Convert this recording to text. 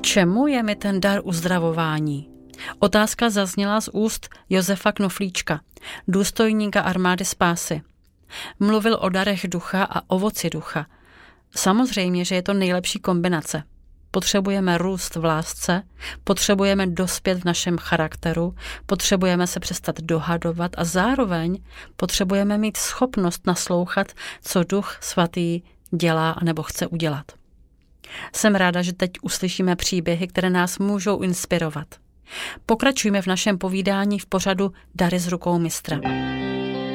čemu je mi ten dar uzdravování? Otázka zazněla z úst Josefa Knoflíčka, důstojníka armády spásy. Mluvil o darech ducha a ovoci ducha. Samozřejmě, že je to nejlepší kombinace. Potřebujeme růst v lásce, potřebujeme dospět v našem charakteru, potřebujeme se přestat dohadovat a zároveň potřebujeme mít schopnost naslouchat, co Duch Svatý dělá anebo chce udělat. Jsem ráda, že teď uslyšíme příběhy, které nás můžou inspirovat. Pokračujme v našem povídání v pořadu Dary z rukou mistra.